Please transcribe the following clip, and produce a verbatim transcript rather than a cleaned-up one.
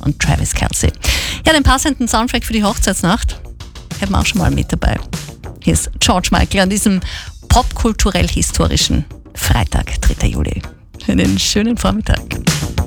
und Travis Kelce. Ja, den passenden Soundtrack für die Hochzeitsnacht hätten wir auch schon mal mit dabei. Hier ist George Michael an diesem popkulturell-historischen Freitag, dritter Juli. Einen schönen Vormittag.